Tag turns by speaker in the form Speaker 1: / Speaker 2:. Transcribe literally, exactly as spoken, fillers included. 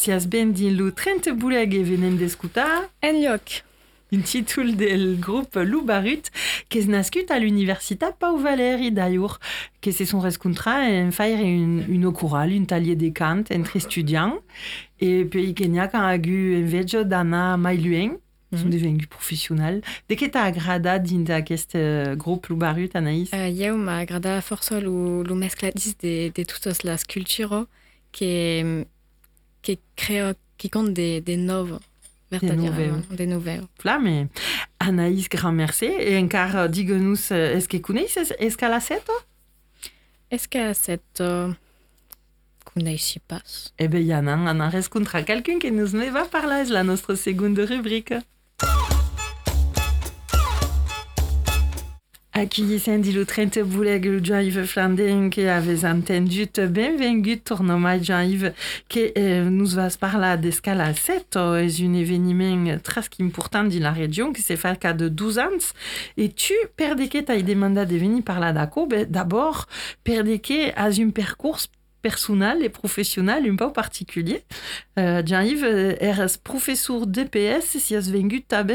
Speaker 1: sias ben din lo trenta buleg e venen d'escutar
Speaker 2: En lloc.
Speaker 1: un títol del grup Loubarut que es nascut a l'Universitat Pau Valeri d'ailleurs, que se son rescontra en faire un, un coral, un taller de cant entre estudiants et puis que n'hi ha qu'un agu en veig d'anar mai lluny, mm-hmm. Són devenus professionnels. De què t'ha agradat dins d'aquest grup Loubarut, Anaïs?
Speaker 2: Uh, eu m'ha agradat força lo, lo mescladís de, de totes les cultures que, que crea, que compte de, de noves.
Speaker 1: De nouvelles.
Speaker 2: De nouvelles.
Speaker 1: Flame. Anaïs, grand merci. Et encara, digue-nous, est-ce que coneix Escalaset?
Speaker 2: Escalaset, uh, coneixi pas.
Speaker 1: Eh bien, Yana, on a rencontré quelqu'un qui nous va parler de la notre seconde rubrique. Aqui sendi lo trenta buleg o Jean-Yves Flandin que avez entendu benvingut torno mai Jean-Yves que eh, nous vas parlar d'Escalaset és un événement très important dans la région qui s'est fait de douze ans et tu per de que t'as demandé de venir parler d'accord ben, d'abord per de que as un parcours personnel et professionnel un peu particulier. Uh, Jean-Yves eres professeur d'E P S si has vengut